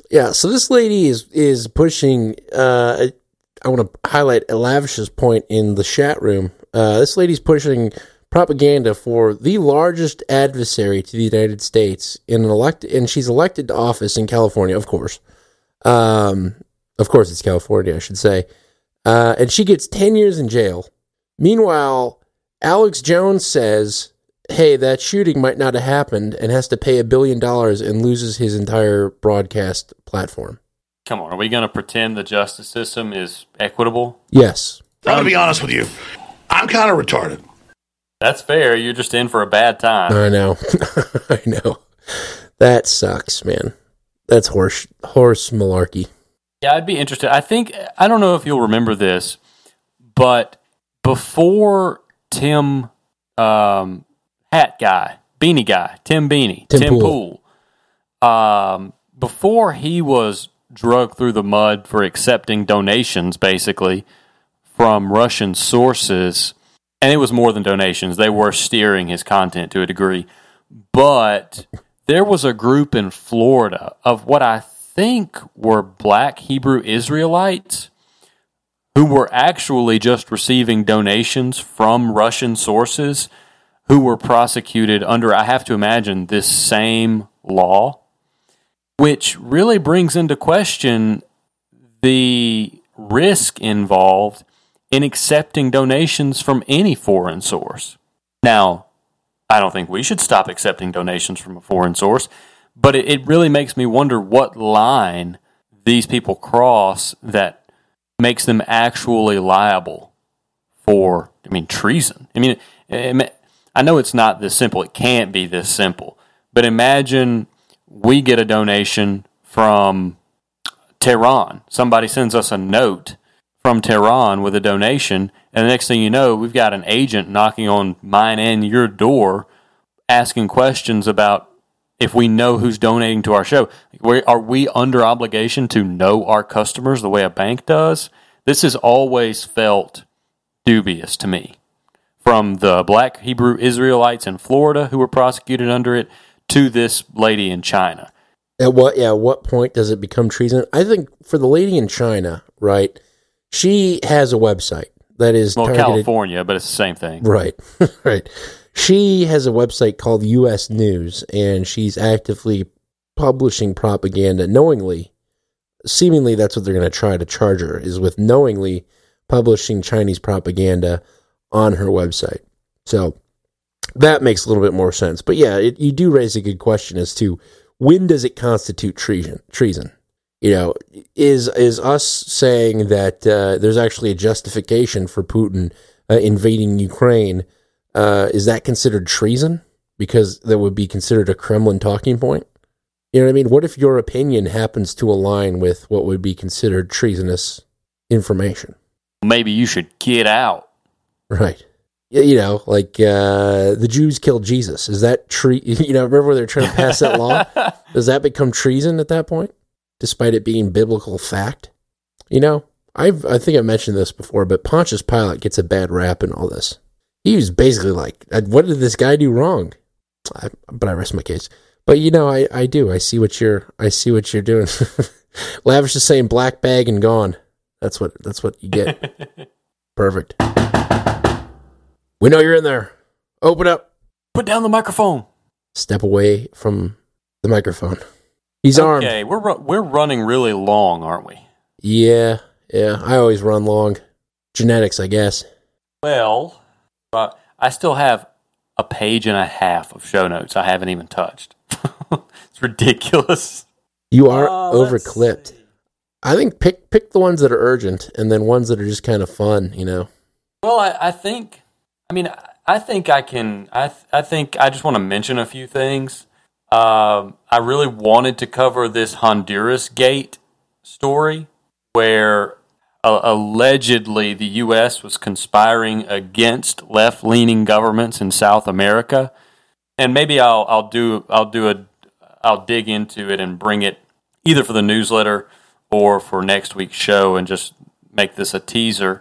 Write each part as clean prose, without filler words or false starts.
Yeah, so this lady is pushing. I want to highlight Lavish's point in the chat room. This lady's pushing propaganda for the largest adversary to the United States and she's elected to office in California, of course. Of course, it's California, I should say. And she gets 10 years in jail. Meanwhile, Alex Jones says, hey, that shooting might not have happened, and has to pay $1 billion and loses his entire broadcast platform. Come on, are we going to pretend the justice system is equitable? Yes. I'm going to be honest with you. I'm kind of retarded. That's fair. You're just in for a bad time. I know. I know. That sucks, man. That's horse malarkey. Yeah, I'd be interested. I don't know if you'll remember this, but before Tim Hat Guy, Beanie Guy, Tim Pool, before he was drugged through the mud for accepting donations, basically, from Russian sources, and it was more than donations. They were steering his content to a degree. But there was a group in Florida of what I think were black Hebrew Israelites who were actually just receiving donations from Russian sources who were prosecuted under, I have to imagine, this same law, which really brings into question the risk involved in accepting donations from any foreign source. Now, I don't think we should stop accepting donations from a foreign source, but it really makes me wonder what line these people cross that makes them actually liable for, treason. I know it's not this simple. It can't be this simple. But imagine we get a donation from Tehran. Somebody sends us a note from Tehran with a donation, and the next thing you know, we've got an agent knocking on mine and your door asking questions about if we know who's donating to our show. Are we under obligation to know our customers the way a bank does? This has always felt dubious to me. From the black Hebrew Israelites in Florida who were prosecuted under it to this lady in China. At what point does it become treason? I think for the lady in China, right, she has a website that is targeted. California, but it's the same thing. Right, right. She has a website called U.S. News, and she's actively publishing propaganda knowingly. Seemingly, that's what they're going to try to charge her, is with knowingly publishing Chinese propaganda on her website. So that makes a little bit more sense. But yeah, you do raise a good question as to when does it constitute treason? Is us saying that there's actually a justification for Putin invading Ukraine, is that considered treason? Because that would be considered a Kremlin talking point? You know what I mean? What if your opinion happens to align with what would be considered treasonous information? Maybe you should get out. Right. The Jews killed Jesus. Is that remember when they're trying to pass that law? Does that become treason at that point? Despite it being biblical fact? I think I mentioned this before, but Pontius Pilate gets a bad rap in all this. He was basically like, what did this guy do wrong? But I rest my case. But I do. I see what you're doing. Lavish is saying black bag and gone. That's what you get. Perfect. We know you're in there. Open up. Put down the microphone. Step away from the microphone. He's armed. Okay, we're running really long, aren't we? Yeah. I always run long. Genetics, I guess. Well, I still have a page and a half of show notes I haven't even touched. It's ridiculous. You are overclipped. I think pick the ones that are urgent and then ones that are just kind of fun, Well, I think I can. I think I just want to mention a few things. I really wanted to cover this Honduras Gate story where allegedly the U.S. was conspiring against left-leaning governments in South America, and maybe I'll dig into it and bring it either for the newsletter or for next week's show and just make this a teaser.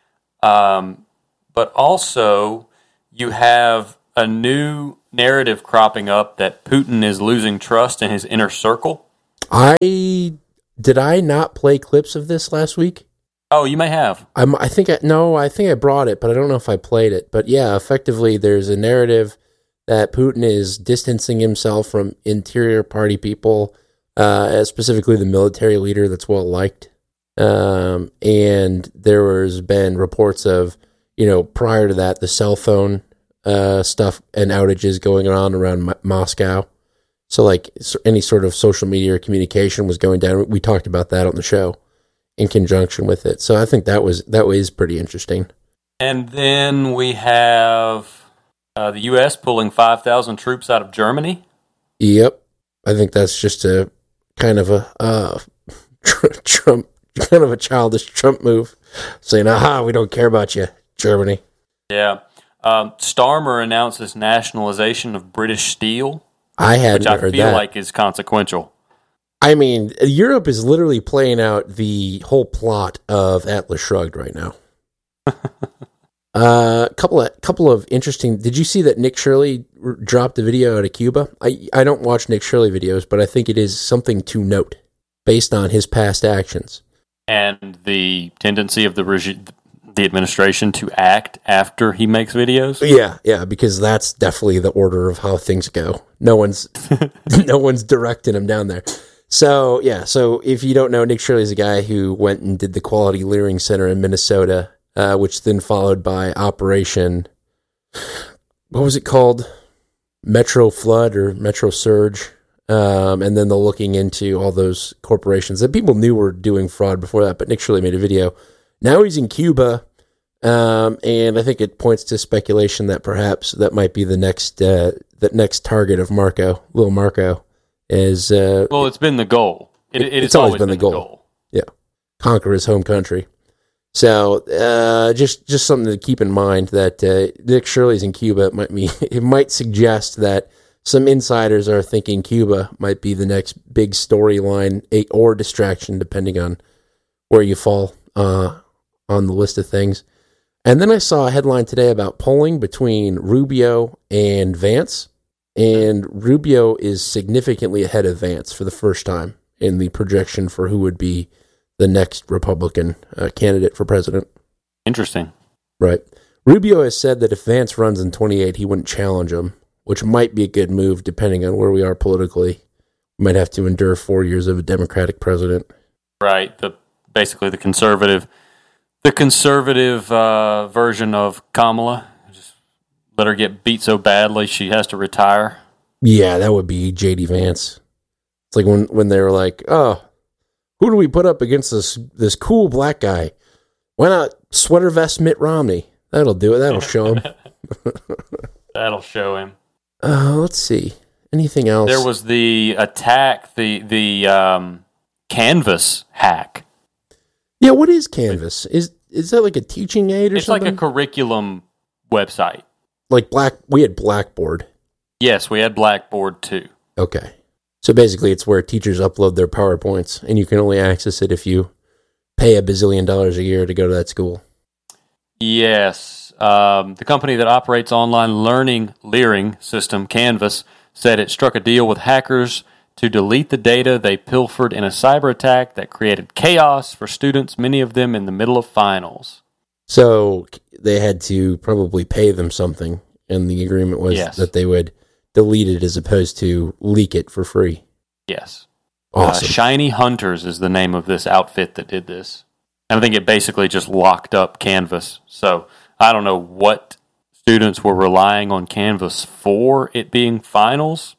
But also, you have a new narrative cropping up that Putin is losing trust in his inner circle. Did I not play clips of this last week? Oh, you may have. I think I brought it, but I don't know if I played it. But yeah, effectively, there's a narrative that Putin is distancing himself from interior party people, specifically the military leader that's well liked. And there has been reports of, prior to that, the cell phone stuff and outages going on around Moscow. So like any sort of social media or communication was going down. We talked about that on the show in conjunction with it. So I think that was pretty interesting. And then we have the U.S. pulling 5,000 troops out of Germany. Yep. I think that's just a kind of a Trump, kind of a childish Trump move, saying, "Aha, we don't care about you, Germany." Yeah. Starmer announces nationalization of British Steel, which I feel like is consequential. I mean, Europe is literally playing out the whole plot of Atlas Shrugged right now. Couple of interesting. Did you see that Nick Shirley dropped a video out of Cuba? I don't watch Nick Shirley videos, but I think it is something to note based on his past actions and the tendency of the administration to act after he makes videos. Yeah, because that's definitely the order of how things go. No one's directing him down there. So if you don't know, Nick Shirley is a guy who went and did the Quality Leering Center in Minnesota, which then followed by Operation, what was it called? Metro Flood or Metro Surge. And then they're looking into all those corporations that people knew were doing fraud before that, but Nick Shirley made a video. Now he's in Cuba, and I think it points to speculation that perhaps that might be the next target of Little Marco. It's been the goal. It's always been the goal. Yeah, conquer his home country. So just something to keep in mind that Nick Shirley's in Cuba. It might suggest that some insiders are thinking Cuba might be the next big storyline or distraction, depending on where you fall on the list of things. And then I saw a headline today about polling between Rubio and Vance. And Rubio is significantly ahead of Vance for the first time in the projection for who would be the next Republican candidate for president. Interesting. Right. Rubio has said that if Vance runs in 28, he wouldn't challenge him, which might be a good move depending on where we are politically. We might have to endure 4 years of a Democratic president. Right. Basically the conservative version of Kamala. Just let her get beat so badly she has to retire. Yeah, that would be J.D. Vance. It's like when they were like, "Oh, who do we put up against this cool black guy? Why not sweater vest Mitt Romney? That'll do it. That'll show him." That'll show him. Let's see. Anything else? There was the attack, the Canvas hack. Yeah, what is Canvas? Is that like a teaching aid or something? It's like a curriculum website. We had Blackboard. Yes, we had Blackboard too. Okay. So basically it's where teachers upload their PowerPoints, and you can only access it if you pay $1 bazillion a year to go to that school. Yes. The company that operates online learning Leering system, Canvas, said it struck a deal with hackers to delete the data they pilfered in a cyber attack that created chaos for students, many of them in the middle of finals. So they had to probably pay them something, and the agreement was that they would delete it as opposed to leak it for free. Yes. Awesome. Shiny Hunters is the name of this outfit that did this. And I think it basically just locked up Canvas. So I don't know what students were relying on Canvas for, it being finals.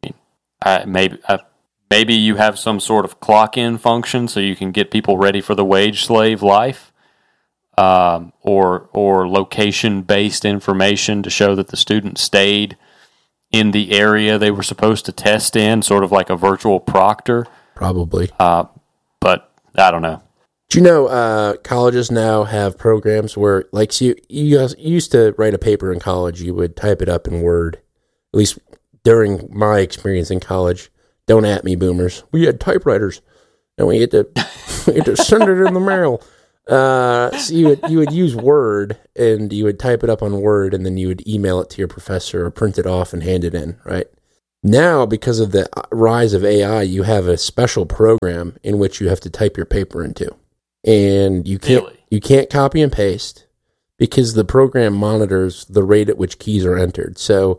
Maybe you have some sort of clock-in function so you can get people ready for the wage slave life, or location-based information to show that the student stayed in the area they were supposed to test in, sort of like a virtual proctor. Probably. But I don't know. Do you know colleges now have programs where, like, you used to write a paper in college, you would type it up in Word. At least during my experience in college. Don't at me, boomers. We had typewriters, and we had to send it in the mail. So you would use Word, and you would type it up on Word, and then you would email it to your professor or print it off and hand it in, right? Now, because of the rise of AI, you have a special program in which you have to type your paper into. And you can't copy and paste because the program monitors the rate at which keys are entered. So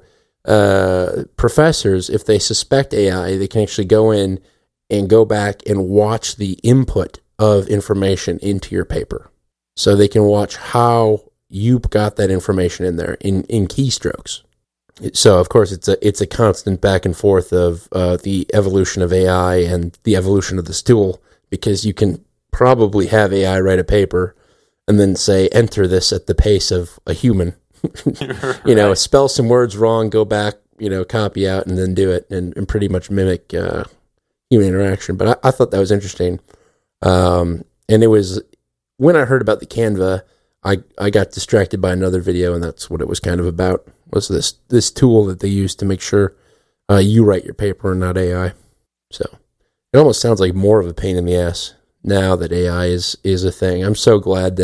professors, if they suspect AI, they can actually go in and go back and watch the input of information into your paper. So they can watch how you got that information in there in keystrokes. So, of course, it's a constant back and forth of the evolution of AI and the evolution of this tool, because you can probably have AI write a paper and then say, enter this at the pace of a human. Right. Spell some words wrong, go back, copy out, and then do it and pretty much mimic human interaction. But I thought that was interesting. And it was, when I heard about the Canva, I got distracted by another video, and that's what it was kind of about, was this tool that they use to make sure you write your paper and not AI. So it almost sounds like more of a pain in the ass now that AI is a thing. I'm so glad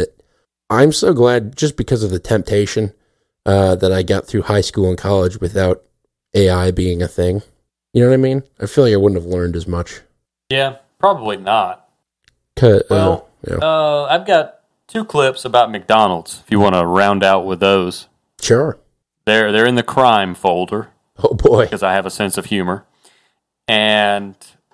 just because of the temptation that I got through high school and college without AI being a thing. You know what I mean? I feel like I wouldn't have learned as much. Yeah, probably not. Well, I've got 2 clips about McDonald's, if you want to round out with those. Sure. They're in the crime folder. Oh, boy. Because I have a sense of humor. And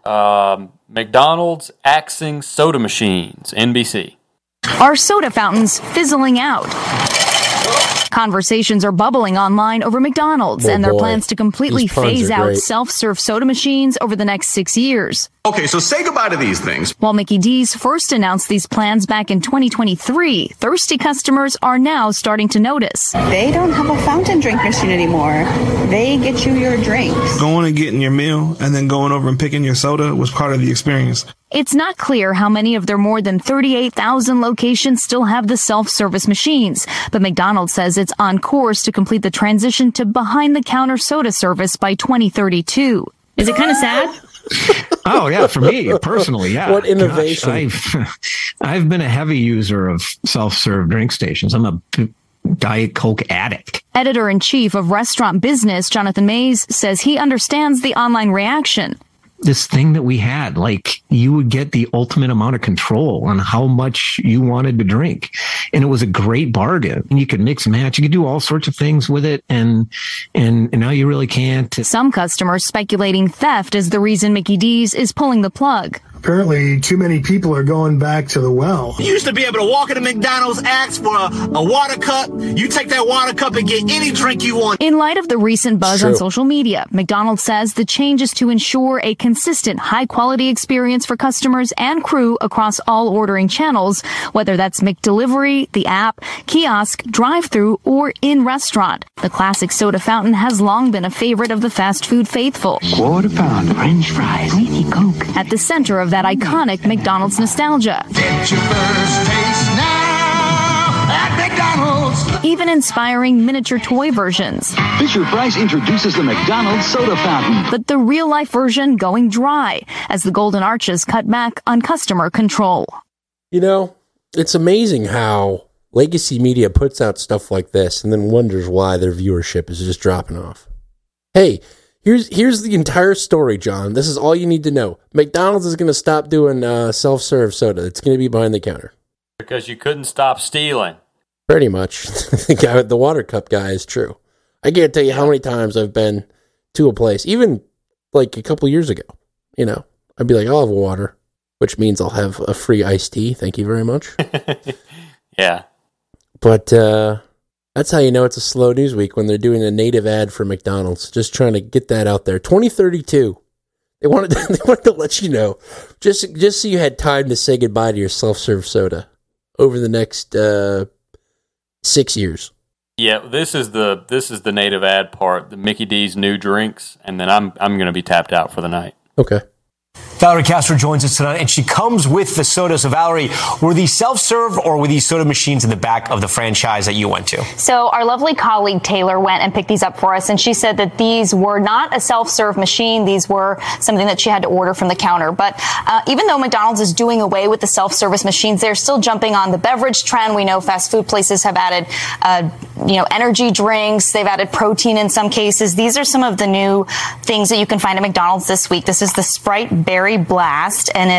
McDonald's axing soda machines, NBC. Are soda fountains fizzling out? Conversations are bubbling online over McDonald's and their plans to completely phase out self-serve soda machines over the next 6 years. Okay, so say goodbye to these things. While Mickey D's first announced these plans back in 2023, thirsty customers are now starting to notice. They don't have a fountain drink machine anymore. They get you your drinks. Going and getting your meal and then going over and picking your soda was part of the experience. It's not clear how many of their more than 38,000 locations still have the self-service machines, but McDonald's says it's on course to complete the transition to behind-the-counter soda service by 2032. Is it kind of sad? Oh, yeah, for me, personally, yeah. What innovation. Gosh, I've been a heavy user of self-serve drink stations. I'm a Diet Coke addict. Editor-in-chief of Restaurant Business, Jonathan Mays, says he understands the online reaction. This thing that we had, like, you would get the ultimate amount of control on how much you wanted to drink. And it was a great bargain. And you could mix and match. You could do all sorts of things with it. And now you really can't. Some customers speculating theft is the reason Mickey D's is pulling the plug. Apparently, too many people are going back to the well. You used to be able to walk into McDonald's, ask for a water cup. You take that water cup and get any drink you want. In light of the recent buzz on social media, McDonald's says the change is to ensure a consistent, high-quality experience for customers and crew across all ordering channels, whether that's McDelivery, the app, kiosk, drive-thru, or in-restaurant. The classic soda fountain has long been a favorite of the fast food faithful. Quarter pound French fries, creamy Coke. At the center of that iconic McDonald's nostalgia. Get your first taste now at McDonald's. Even inspiring miniature toy versions. Fisher-Price introduces the McDonald's soda fountain. But the real-life version going dry as the Golden Arches cut back on customer control. It's amazing how legacy media puts out stuff like this and then wonders why their viewership is just dropping off. Hey, Here's the entire story, John. This is all you need to know. McDonald's is going to stop doing self-serve soda. It's going to be behind the counter. Because you couldn't stop stealing. Pretty much. The guy with the water cup guy is true. I can't tell you how many times I've been to a place, even like a couple years ago. I'd be like, I'll have a water, which means I'll have a free iced tea. Thank you very much. Yeah. But that's how you know it's a slow news week, when they're doing a native ad for McDonald's. Just trying to get that out there. 2032. They wanted to let you know, just so you had time to say goodbye to your self-serve soda over the next 6 years. Yeah, this is the native ad part, the Mickey D's new drinks, and then I'm going to be tapped out for the night. Okay. Valerie Castro joins us tonight, and she comes with the soda. So, Valerie, were these self-serve or were these soda machines in the back of the franchise that you went to? So our lovely colleague Taylor went and picked these up for us, and she said that these were not a self-serve machine. These were something that she had to order from the counter. But even though McDonald's is doing away with the self-service machines, they're still jumping on the beverage trend. We know fast food places have added energy drinks. They've added protein in some cases. These are some of the new things that you can find at McDonald's this week. This is the Sprite Berry Blast, and